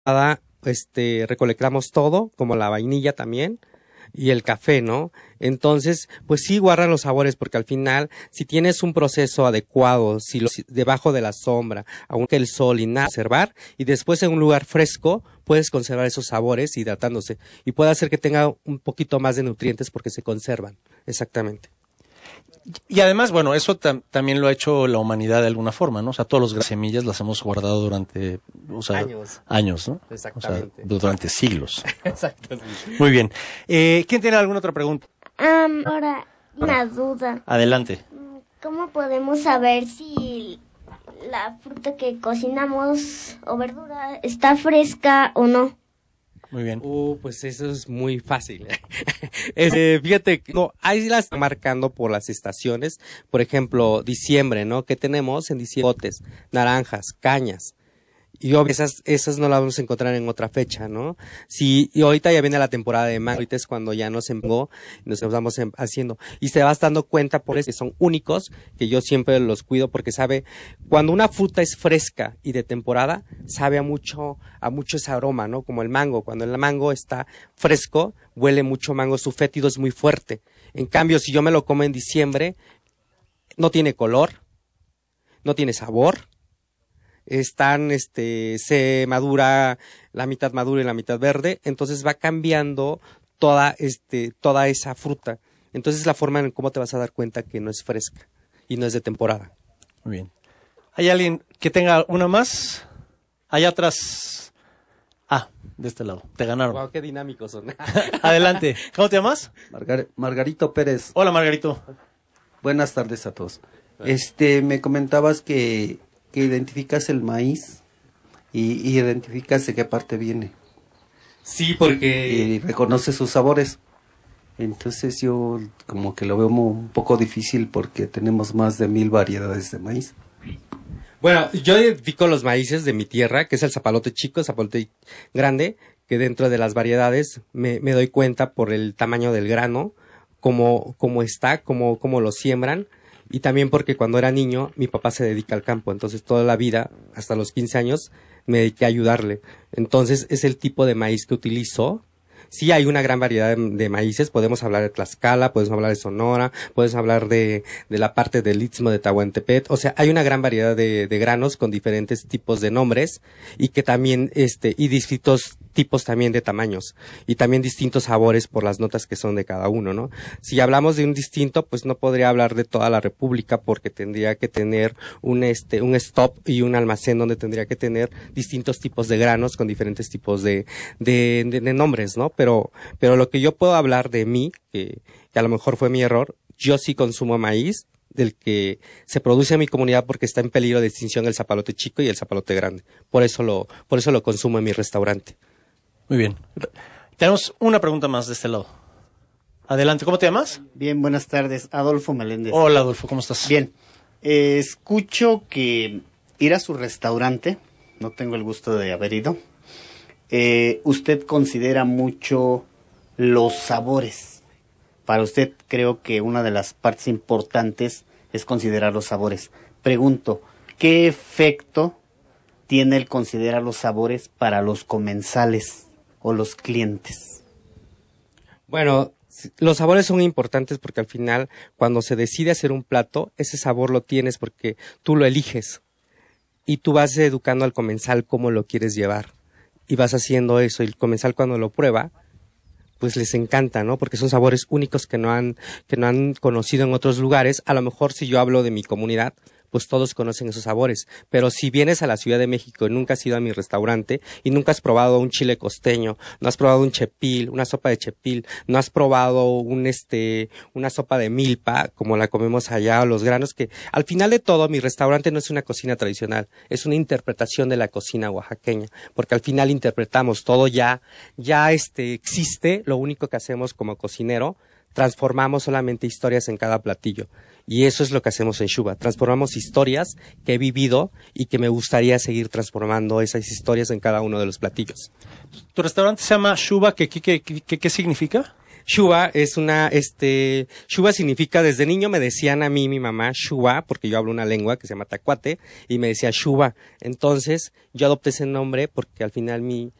recolectamos todo, como la vainilla también, y el café, ¿no? Entonces, pues sí guardan los sabores, porque al final, si tienes un proceso adecuado, si debajo de la sombra, aunque el sol y nada, conservar, y después en un lugar fresco, puedes conservar esos sabores hidratándose, y puede hacer que tenga un poquito más de nutrientes porque se conservan, exactamente. Y además, bueno, eso también lo ha hecho la humanidad de alguna forma, ¿no? O sea, todas las semillas las hemos guardado durante, o sea, años, ¿no? Exactamente. O sea, durante siglos. Exactamente. Muy bien. ¿Quién tiene alguna otra pregunta? Ahora, una duda. Adelante. ¿Cómo podemos saber si la fruta que cocinamos o verdura está fresca o no? Muy bien. Pues eso es muy fácil. Fíjate, no, ahí las están marcando por las estaciones. Por ejemplo, diciembre, ¿no? ¿Qué tenemos en diciembre? Botes, naranjas, cañas. Y obvio, esas no las vamos a encontrar en otra fecha, ¿no? Sí, y ahorita ya viene la temporada de mango, ahorita es cuando ya nos estamos haciendo. Y se vas dando cuenta por eso que son únicos, que yo siempre los cuido porque cuando una fruta es fresca y de temporada, sabe a mucho ese aroma, ¿no? Como el mango. Cuando el mango está fresco, huele mucho mango, su fétido es muy fuerte. En cambio, si yo me lo como en diciembre, no tiene color, no tiene sabor. Se madura, la mitad madura y la mitad verde, entonces va cambiando toda esa fruta. Entonces la forma en cómo te vas a dar cuenta que no es fresca y no es de temporada. Muy bien. ¿Hay alguien que tenga una más? Allá atrás. De este lado. Te ganaron. Wow, qué dinámicos son. Adelante. ¿Cómo te llamas? Margarito Pérez. Hola, Margarito. Buenas tardes a todos. Me comentabas que identificas el maíz y identificas de qué parte viene. Sí, porque... Y reconoces sus sabores. Entonces yo como que lo veo un poco difícil porque tenemos más de 1000 variedades de maíz. Bueno, yo identifico los maíces de mi tierra, que es el zapalote chico, el zapalote grande, que dentro de las variedades me doy cuenta por el tamaño del grano, cómo está, cómo lo siembran. Y también porque cuando era niño, mi papá se dedica al campo, entonces toda la vida, hasta los 15 años, me dediqué a ayudarle. Entonces es el tipo de maíz que utilizo. Sí hay una gran variedad de maíces, podemos hablar de Tlaxcala, podemos hablar de Sonora, podemos hablar de la parte del Istmo de Tehuantepec, o sea, hay una gran variedad de granos con diferentes tipos de nombres y que también, y distintos tipos también de tamaños y también distintos sabores por las notas que son de cada uno, ¿no? Si hablamos de un distinto, pues no podría hablar de toda la República porque tendría que tener un stop y un almacén donde tendría que tener distintos tipos de granos con diferentes tipos de nombres, ¿no? Pero lo que yo puedo hablar de mí, que a lo mejor fue mi error, yo sí consumo maíz del que se produce en mi comunidad porque está en peligro de extinción el zapalote chico y el zapalote grande. Por eso lo consumo en mi restaurante. Muy bien. Tenemos una pregunta más de este lado. Adelante, ¿cómo te llamas? Bien, buenas tardes. Adolfo Meléndez. Hola, Adolfo, ¿cómo estás? Bien. Escucho que ir a su restaurante, no tengo el gusto de haber ido, usted considera mucho los sabores. Para usted creo que una de las partes importantes es considerar los sabores. Pregunto, ¿qué efecto tiene el considerar los sabores para los comensales o los clientes? Bueno, los sabores son importantes porque al final, cuando se decide hacer un plato, ese sabor lo tienes porque tú lo eliges y tú vas educando al comensal cómo lo quieres llevar y vas haciendo eso y el comensal cuando lo prueba, pues les encanta, ¿no? Porque son sabores únicos que no han conocido en otros lugares. A lo mejor si yo hablo de mi comunidad, pues todos conocen esos sabores. Pero si vienes a la Ciudad de México y nunca has ido a mi restaurante y nunca has probado un chile costeño, no has probado un chepil, una sopa de chepil, no has probado una sopa de milpa, como la comemos allá, o los granos, que al final de todo mi restaurante no es una cocina tradicional, es una interpretación de la cocina oaxaqueña, porque al final interpretamos todo ya existe, lo único que hacemos como cocinero, transformamos solamente historias en cada platillo. Y eso es lo que hacemos en Shuba. Transformamos historias que he vivido y que me gustaría seguir transformando esas historias en cada uno de los platillos. ¿Tu restaurante se llama Shuba? ¿Qué significa? Shuba es Shuba significa, desde niño me decían a mí, mi mamá, Shuba, porque yo hablo una lengua que se llama tacuate, y me decía Shuba. Entonces, yo adopté ese nombre porque al final mi